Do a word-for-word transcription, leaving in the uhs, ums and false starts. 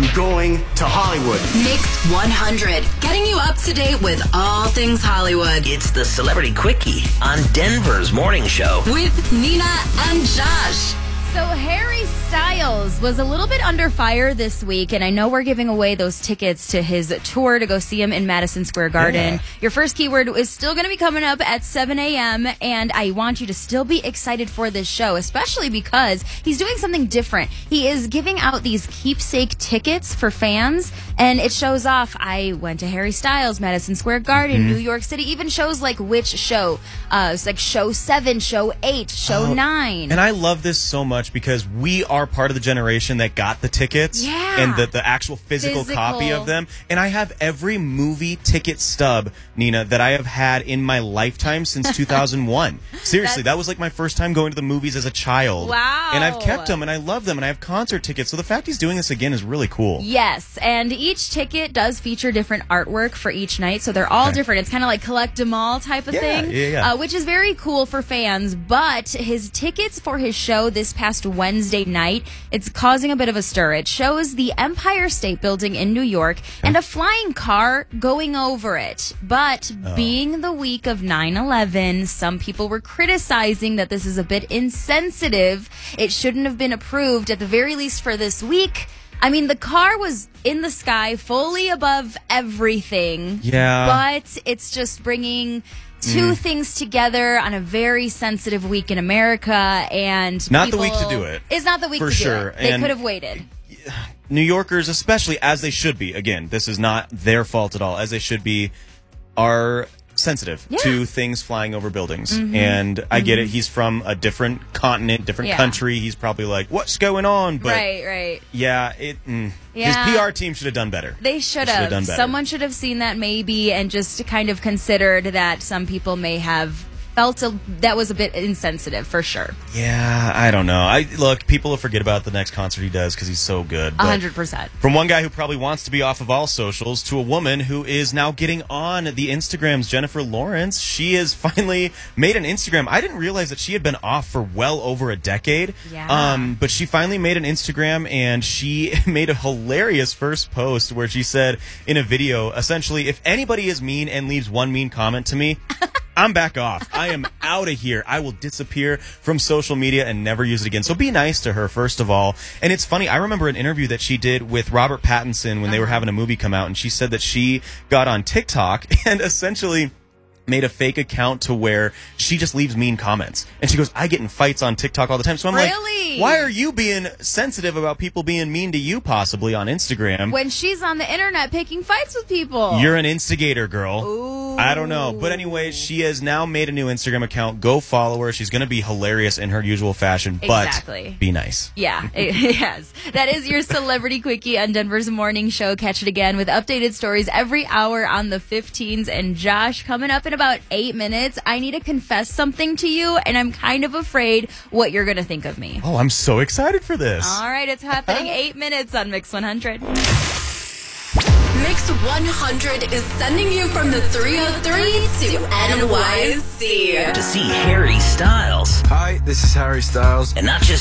I'm going to Hollywood. Mix one hundred, getting you up to date with all things Hollywood. It's the Celebrity Quickie on Denver's Morning Show. With Nina and Josh. So Harry Styles was a little bit under fire this week, and I know we're giving away those tickets to his tour to go see him in Madison Square Garden. Yeah. Your first keyword is still going to be coming up at seven a.m., and I want you to still be excited for this show, especially because he's doing something different. He is giving out these keepsake tickets for fans, and it shows off, I went to Harry Styles, Madison Square Garden, Mm-hmm. New York City, even shows like which show. Uh, it's like show seven, show eight, show Oh, nine. And I love this so much because we are part of the generation that got the tickets Yeah. and the, the actual physical, Physical. copy of them. And I have every movie ticket stub, Nina, that I have had in my lifetime since two thousand one. Seriously, that was like my first time going to the movies as a child. Wow. And I've kept them and I love them and I have concert tickets. So the fact he's doing this again is really cool. Yes, and each ticket does feature different artwork for each night, so they're all Okay. different. It's kind of like collect 'em all type of Yeah, thing, yeah, yeah. Uh, which is very cool for fans. But his tickets for his show this past Wednesday night, it's causing a bit of a stir. It shows the Empire State Building in New York and a flying car going over it. But Oh. being the week of nine eleven, some people were criticizing that this is a bit insensitive. It shouldn't have been approved, at the very least for this week. I mean, the car was in the sky, fully above everything. Yeah. But it's just bringing two Mm. things together on a very sensitive week in America, and Not the people- week to do it. It's not the week For to sure. do it. They And- could have waited. New Yorkers, especially as they should be, again, this is not their fault at all, as they should be, are sensitive Yeah. to things flying over buildings. Mhm. And I get it. He's from a different continent, different Yeah. country. He's probably like, what's going on? But right, right. yeah, it. Mm, Yeah. His P R team should have done better. They should They should have have. done better. Someone should have seen that maybe and just kind of considered that some people may have felt a, that was a bit insensitive for sure. Yeah, I don't know. I look, people will forget about the next concert he does because he's so good. A but- hundred percent. From one guy who probably wants to be off of all socials to a woman who is now getting on the Instagrams, Jennifer Lawrence. She has finally made an Instagram. I didn't realize that she had been off for well over a decade. Yeah. Um, but she finally made an Instagram and she made a hilarious first post where she said in a video, essentially, if anybody is mean and leaves one mean comment to me, I'm back off. I am out of here. I will disappear from social media and never use it again. So be nice to her, first of all. And it's funny, I remember an interview that she did with Robert Pattinson when they were having a movie come out, and she said that she got on TikTok and essentially made a fake account to where she just leaves mean comments. And she goes, I get in fights on TikTok all the time. So I'm Really? like, why are you being sensitive about people being mean to you possibly on Instagram? When she's on the internet picking fights with people. You're an instigator, girl. Ooh. I don't know. But anyway, she has now made a new Instagram account. Go follow her. She's going to be hilarious in her usual fashion. But Exactly. be nice. Yeah, it, yes. That is your Celebrity Quickie on Denver's Morning Show. Catch it again with updated stories every hour on the fifteens. And Josh, coming up in about eight minutes, I need to confess something to you, and I'm kind of afraid what you're going to think of me. Oh, I'm so excited for this. All right, it's happening eight minutes on Mix one hundred. Mix one hundred is sending you from the three oh three to N Y C. To see Harry Styles. Hi, this is Harry Styles. And not just